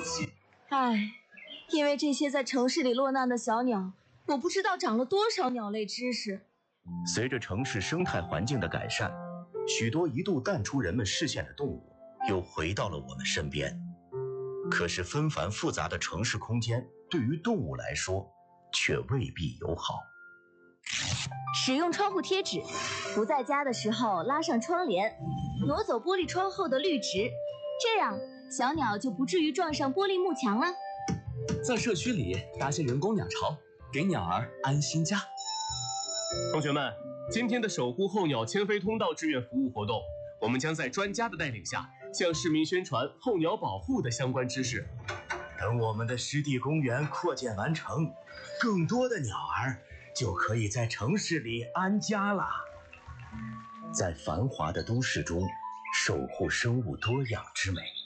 气。 唉，因为这些在城市里落难的小鸟，我不知道长了多少鸟类知识。 随着城市生态环境的改善，许多一度淡出人们视线的动物又回到了我们身边。可是纷繁复杂的城市空间对于动物来说却未必友好。 使用窗户贴纸，不在家的时候拉上窗帘，挪走玻璃窗后的绿植，这样小鸟就不至于撞上玻璃幕墙了。 在社区里搭些人工鸟巢，给鸟儿安心家。 同学们，今天的守护候鸟迁飞通道志愿服务活动，我们将在专家的带领下，向市民宣传候鸟保护的相关知识。 等我们的湿地公园扩建完成，更多的鸟儿就可以在城市里安家了。在繁华的都市中，守护生物多样之美。